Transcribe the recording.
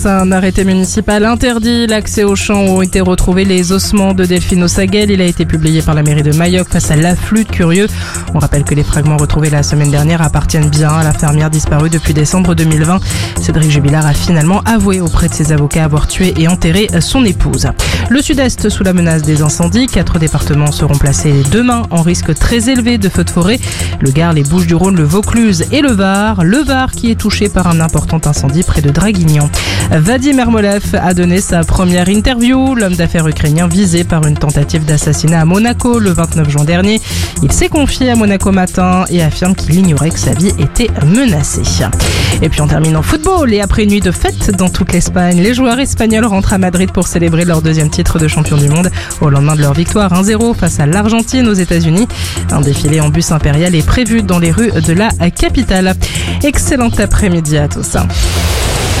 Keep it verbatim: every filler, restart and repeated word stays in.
Un arrêté municipal interdit l'accès aux champs où ont été retrouvés les ossements de Delphine Osaguel. Il a été publié par la mairie de Mayotte face à l'afflux de curieux. On rappelle que les fragments retrouvés la semaine dernière appartiennent bien à la fermière disparue depuis décembre deux mille vingt. Cédric Jubilard a finalement avoué auprès de ses avocats avoir tué et enterré son épouse. Le sud-est sous la menace des incendies. Quatre départements seront placés demain en risque très élevé de feux de forêt. Le Gard, les Bouches-du-Rhône, le Vaucluse et le Var. Le Var qui est touché par un important incendie près de Draguignan. Vadim Ermolev a donné sa première interview. L'homme d'affaires ukrainien visé par une tentative d'assassinat à Monaco le vingt-neuf juin dernier. Il s'est confié à Monaco Matin et affirme qu'il ignorait que sa vie était menacée. Et puis on termine en football et après une nuit de fête dans toute l'Espagne, les joueurs espagnols rentrent à Madrid pour célébrer leur deuxième titre de champion du monde au lendemain de leur victoire un zéro face à l'Argentine aux États-Unis. Un défilé en bus impérial est prévu dans les rues de la capitale. Excellent après-midi à tous.